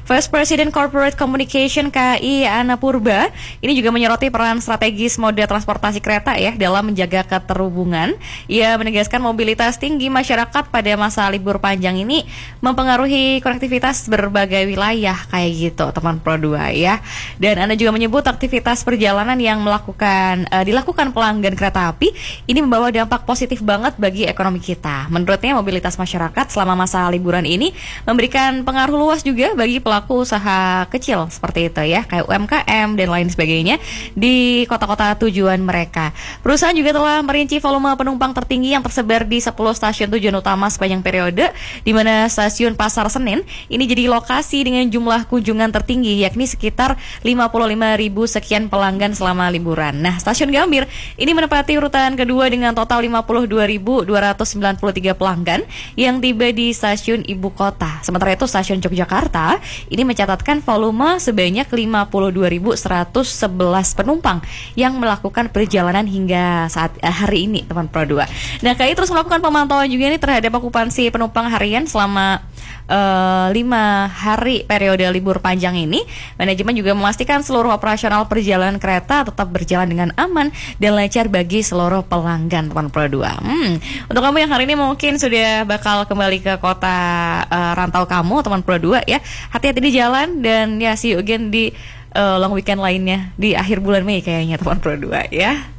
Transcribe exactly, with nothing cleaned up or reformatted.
Vice President Corporate Communication K I Ana Purba ini juga menyoroti peran strategis moda transportasi kereta ya dalam menjaga keterhubungan. Ia menegaskan mobilitas tinggi masyarakat pada masa libur panjang ini mempengaruhi konektivitas berbagai wilayah kayak gitu, teman Pro dua ya. Dan Ana juga menyebut aktivitas perjalanan yang melakukan uh, dilakukan pelanggan kereta api ini membawa dampak positif banget bagi ekonomi kita. Menurutnya mobilitas masyarakat selama masa liburan ini memberikan pengaruh luas juga bagi pelaku pelaku usaha kecil seperti itu ya, kayak U M K M dan lain sebagainya di kota-kota tujuan mereka. Perusahaan juga telah merinci volume penumpang tertinggi yang tersebar di sepuluh stasiun tujuan utama sepanjang periode, di mana stasiun Pasar Senen ini jadi lokasi dengan jumlah kunjungan tertinggi, yakni sekitar lima puluh lima ribu sekian pelanggan selama liburan. Nah, stasiun Gambir ini menempati urutan kedua dengan total lima puluh dua ribu dua ratus sembilan puluh tiga pelanggan yang tiba di stasiun ibu kota. Sementara itu stasiun Yogyakarta ini mencatatkan volume sebanyak lima puluh dua ribu seratus sebelas penumpang yang melakukan perjalanan hingga saat eh, hari ini, teman Pro dua. Nah, K I terus melakukan pemantauan juga nih terhadap okupansi penumpang harian selama uh, lima hari periode libur panjang ini. Manajemen juga memastikan seluruh operasional perjalanan kereta tetap berjalan dengan aman dan lancar bagi seluruh pelanggan, teman Pro dua. Hmm, untuk kamu yang hari ini mungkin sudah bakal kembali ke kota uh, rantau kamu, teman Pro dua ya, hati-hati di jalan dan ya see you again di uh, long weekend lainnya di akhir bulan Mei kayaknya, teman Pro dua ya.